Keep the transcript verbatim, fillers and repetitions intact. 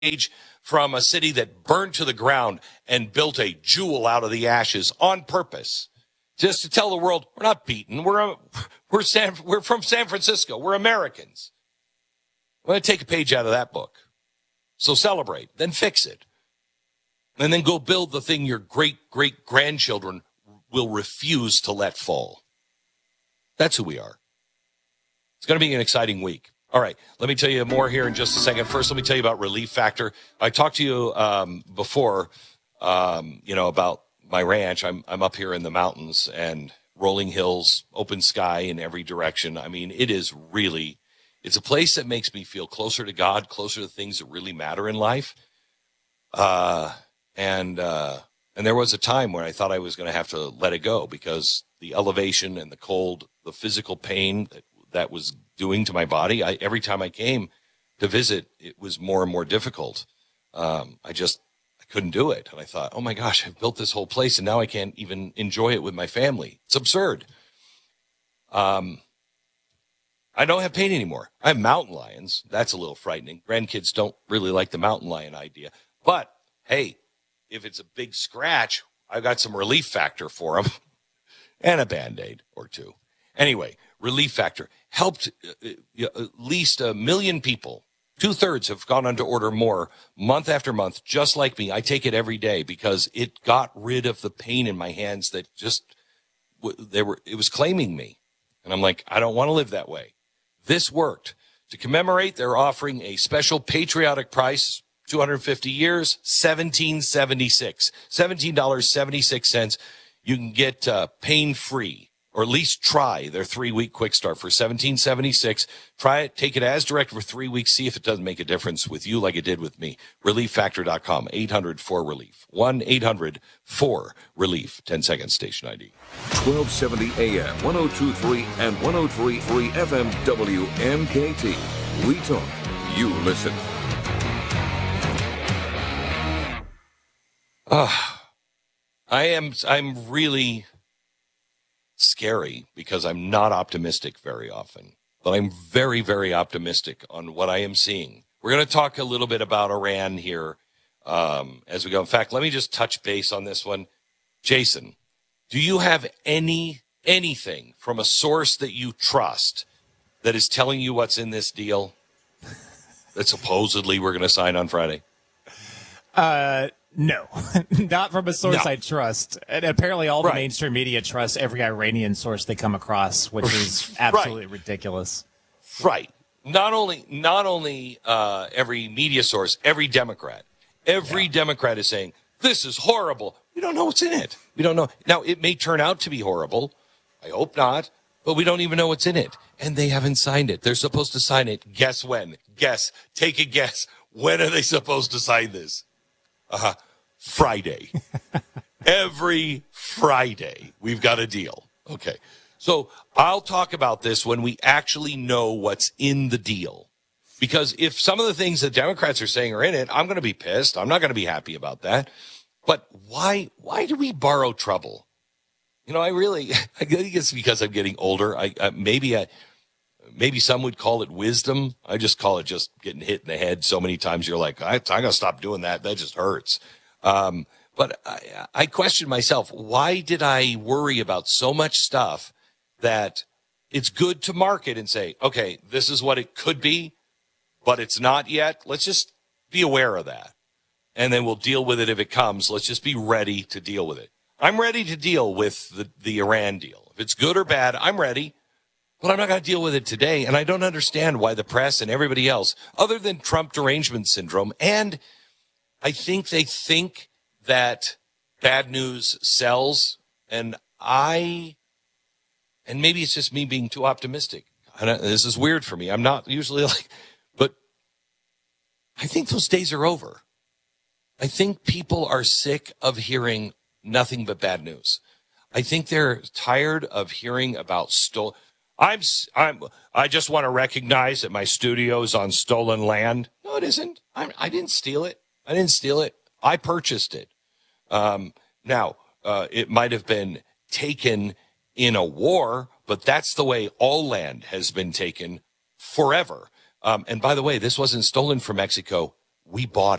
page from a city that burned to the ground and built a jewel out of the ashes on purpose, just to tell the world we're not beaten. We're we're San, we're from San Francisco. We're Americans. I'm going to take a page out of that book. So celebrate, then fix it, and then go build the thing your great great grandchildren will refuse to let fall. That's who we are. It's going to be an exciting week. All right, let me tell you more here in just a second. First, let me tell you about Relief Factor. I talked to you um, before, um, you know, about my ranch. I'm I'm up here in the mountains and rolling hills, open sky in every direction. I mean, it is really, it's a place that makes me feel closer to God, closer to things that really matter in life. Uh, and uh, and there was a time when I thought I was going to have to let it go because the elevation and the cold, the physical pain that, that was doing to my body. I, every time I came to visit, it was more and more difficult. Um, I just, I couldn't do it. And I thought, oh my gosh, I've built this whole place and now I can't even enjoy it with my family. It's absurd. Um, I don't have pain anymore. I have mountain lions. That's a little frightening. Grandkids don't really like the mountain lion idea. But hey, if it's a big scratch, I've got some Relief Factor for them and a Band-Aid or two. Anyway, Relief Factor helped uh, at least a million people. Two-thirds have gone on to order more month after month, just like me. I take it every day because it got rid of the pain in my hands that just, they were. it was claiming me. And I'm like, I don't want to live that way. This worked. To commemorate, they're offering a special patriotic price, two hundred fifty years, seventeen seventy-six, seventeen dollars and seventy-six cents. You can get uh, pain-free, or at least try their three-week quick start for seventeen seventy-six. Try it, take it as directed for three weeks, see if it doesn't make a difference with you like it did with me. relief factor dot com, eight hundred four relief, one eight hundred four relief, ten seconds station I D. twelve seventy A M, one oh two point three and one oh three point three F M W M K T. We talk, you listen. Ah. I am, I'm really scary because I'm not optimistic very often, but I'm very, very optimistic on what I am seeing. We're going to talk a little bit about Iran here um, as we go. In fact, let me just touch base on this one. Jason, do you have any, anything from a source that you trust that is telling you what's in this deal that supposedly we're going to sign on Friday? Uh, No, not from a source No. I trust. And apparently all the Right. mainstream media trusts every Iranian source they come across, which is absolutely Right. ridiculous. Right. Not only, not only uh, every media source, every Democrat, every Yeah. Democrat is saying, this is horrible. We don't know what's in it. We don't know. Now, it may turn out to be horrible. I hope not. But we don't even know what's in it. And they haven't signed it. They're supposed to sign it. Guess when? Guess. Take a guess. When are they supposed to sign this? Uh, Friday. Every Friday, we've got a deal. Okay. So I'll talk about this when we actually know what's in the deal. Because if some of the things that Democrats are saying are in it, I'm going to be pissed. I'm not going to be happy about that. But why, why do we borrow trouble? You know, I really, I think it's because I'm getting older. I, I maybe I, maybe some would call it wisdom. I just call it just getting hit in the head so many times. You're like, I, I'm going to stop doing that. That just hurts. Um, but I, I question myself, why did I worry about so much stuff that it's good to market and say, okay, this is what it could be, but it's not yet. Let's just be aware of that. And then we'll deal with it if it comes. Let's just be ready to deal with it. I'm ready to deal with the, the Iran deal. If it's good or bad, I'm ready. But I'm not going to deal with it today. And I don't understand why the press and everybody else, other than Trump derangement syndrome, and I think they think that bad news sells. And I, and maybe it's just me being too optimistic. I don't, this is weird for me. I'm not usually like, but I think those days are over. I think people are sick of hearing nothing but bad news. I think they're tired of hearing about stolen. I'm, I'm, I just want to recognize that my studio is on stolen land. No, it isn't. I'm, I didn't steal it. I didn't steal it. I purchased it. Um, now, uh, it might have been taken in a war, but that's the way all land has been taken forever. Um, and by the way, this wasn't stolen from Mexico. We bought